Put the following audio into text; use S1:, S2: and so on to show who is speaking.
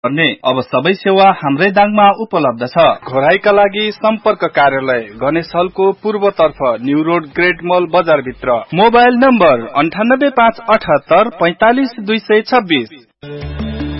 S1: गर्ने अब सबै सेवा हाम्रै दाङमा उपलब्ध छ। घोराइका लागि सम्पर्क कार्यालय गणेश हलको पूर्वतर्फ न्यू रोड ग्रेट मल बजार भित्र। Mobile number 9858845226।